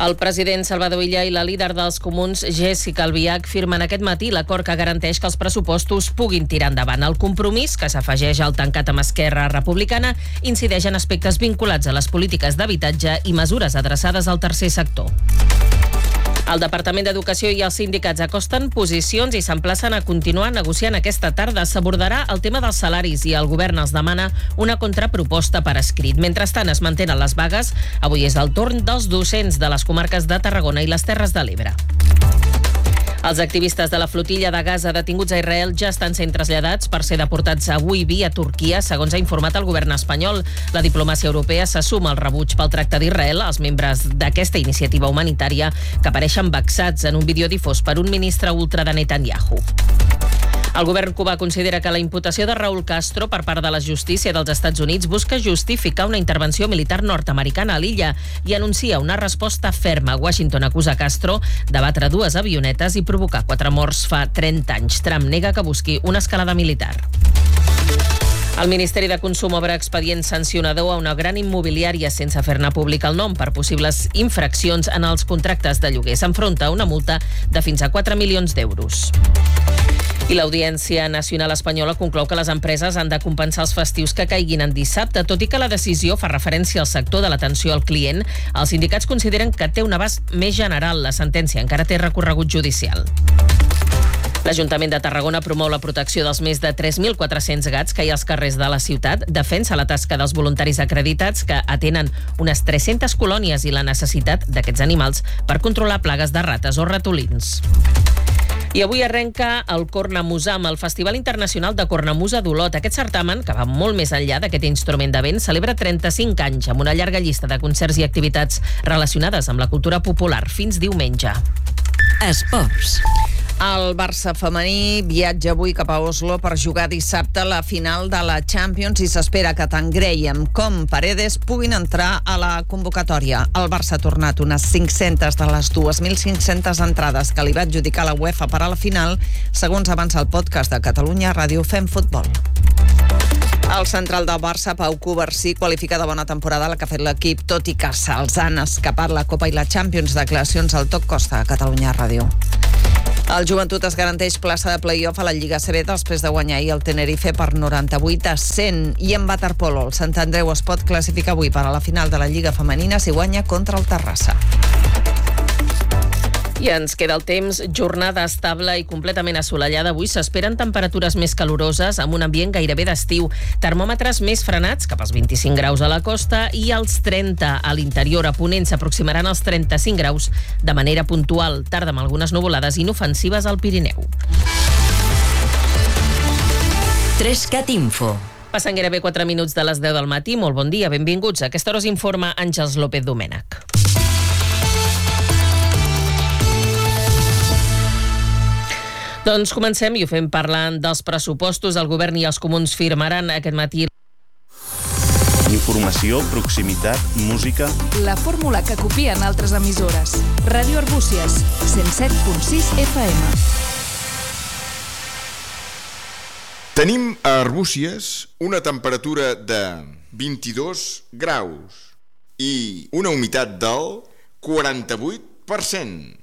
El president Salvador Illa i la líder dels comuns, Jéssica Albiach, firmen aquest matí l'acord que garanteix que els pressupostos puguin tirar endavant. El compromís, que s'afegeix al tancat amb Esquerra Republicana, incideix en aspectes vinculats a les polítiques d'habitatge i mesures adreçades al tercer sector. El Departament d'Educació i els sindicats acosten posicions i s'emplacen a continuar negociant aquesta tarda. S'abordarà el tema dels salaris i el govern els demana una contraproposta per escrit. Mentrestant es mantenen les vagues. Avui és el torn dels docents de les comarques de Tarragona i les Terres de l'Ebre. Els activistes de la flotilla de Gaza detinguts a Israel ja estan sent traslladats per ser deportats avui via Turquia, segons ha informat el govern espanyol. La diplomàcia europea se suma al rebuig pel tracte d'Israel als membres d'aquesta iniciativa humanitària que apareixen vexats en un vídeo difós per un ministre ultra de Netanyahu. El govern cubà considera que la imputació de Raúl Castro per part de la justícia dels Estats Units busca justificar una intervenció militar nord-americana a l'illa i anuncia una resposta ferma. Washington acusa Castro de batre 2 avionetes i provocar 4 morts fa 30 anys. Trump nega que busqui una escalada militar. El Ministeri de Consum obre expedient sancionador a una gran immobiliària sense fer-ne públic el nom per possibles infraccions en els contractes de lloguer. S'enfronta a una multa de fins a 4 milions d'euros. I l'Audiència Nacional Espanyola conclou que les empreses han de compensar els festius que caiguin en dissabte, tot i que la decisió fa referència al sector de l'atenció al client. Els sindicats consideren que té un abast més general. La sentència encara té recorregut judicial. L'Ajuntament de Tarragona promou la protecció dels més de 3.400 gats que hi ha als carrers de la ciutat, defensa la tasca dels voluntaris acreditats que atenen unes 300 colònies i la necessitat d'aquests animals per controlar plagues de rates o ratolins. I avui arrenca el Cornamusam, el Festival Internacional de Cornamusa d'Olot. Aquest certamen, que va molt més enllà d'aquest instrument de vent, celebra 35 anys amb una llarga llista de concerts i activitats relacionades amb la cultura popular fins diumenge. Esports. El Barça femení viatja avui cap a Oslo per jugar dissabte la final de la Champions i s'espera que tant Graham com Paredes puguin entrar a la convocatòria. El Barça ha tornat unes 500 de les 2.500 entrades que li va adjudicar la UEFA per a la final, segons avança el podcast de Catalunya Ràdio Fem Futbol. El central del Barça, Pau Covarsí, qualifica de bona temporada la que ha fet l'equip, tot i que se'ls han escapat la Copa i la Champions. Declaracions al Toc Costa a Catalunya Ràdio. El Joventut es garanteix plaça de play-off a la Lliga CB després de guanyar ahir el Tenerife per 98-100. I en waterpolo, el Sant Andreu es pot classificar avui per a la final de la Lliga Femenina si guanya contra el Terrassa. I ens queda el temps, jornada estable i completament assolellada. Avui s'esperen temperatures més caloroses amb un ambient gairebé d'estiu. Termòmetres més frenats, cap als 25 graus a la costa i als 30 a l'interior. A Ponent s'aproximaran als 35 graus de manera puntual. Tarda amb algunes nuvolades inofensives al Pirineu. 3CAT Info. Passen gairebé 4 minuts de les 10 del matí. Molt bon dia, benvinguts. A aquesta hora us informa Àngels López Domènech. Doncs comencem i ho fem parlant dels pressupostos. El govern i els comuns firmaran aquest matí. Informació, proximitat, música... La fórmula que copien altres emissores. Ràdio Arbúcies, 107.6 FM. Tenim a Arbúcies una temperatura de 22 graus i una humitat del 48%.